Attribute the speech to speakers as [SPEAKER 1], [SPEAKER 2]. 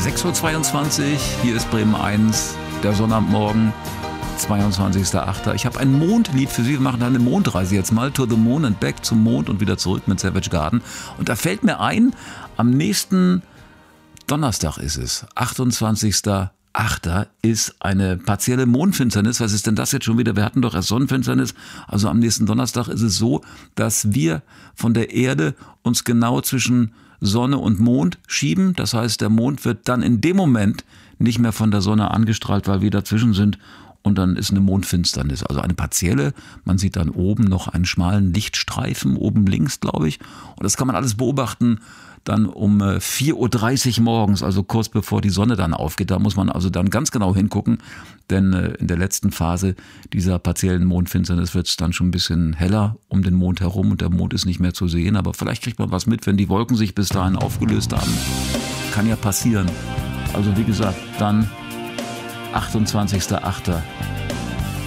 [SPEAKER 1] 6:22 Uhr, hier ist Bremen 1, der Sonnabendmorgen, 22.08. Ich habe ein Mondlied für Sie. Wir machen eine Mondreise jetzt mal. To the Moon and back, zum Mond und wieder zurück mit Savage Garden. Und da fällt mir ein, am nächsten Donnerstag ist es, 28.08. ist eine partielle Mondfinsternis. Was ist denn das jetzt schon wieder? Wir hatten doch erst Sonnenfinsternis. Also am nächsten Donnerstag ist es so, dass wir von der Erde uns genau zwischen Sonne und Mond schieben. Das heißt, der Mond wird dann in dem Moment nicht mehr von der Sonne angestrahlt, weil wir dazwischen sind. Und dann ist eine Mondfinsternis, also eine partielle. Man sieht dann oben noch einen schmalen Lichtstreifen, oben links, glaube ich. Und das kann man alles beobachten dann um 4:30 Uhr morgens, also kurz bevor die Sonne dann aufgeht. Da muss man also dann ganz genau hingucken, denn in der letzten Phase dieser partiellen Mondfinsternis wird es dann schon ein bisschen heller um den Mond herum und der Mond ist nicht mehr zu sehen. Aber vielleicht kriegt man was mit, wenn die Wolken sich bis dahin aufgelöst haben. Kann ja passieren. Also wie gesagt, dann 28.08.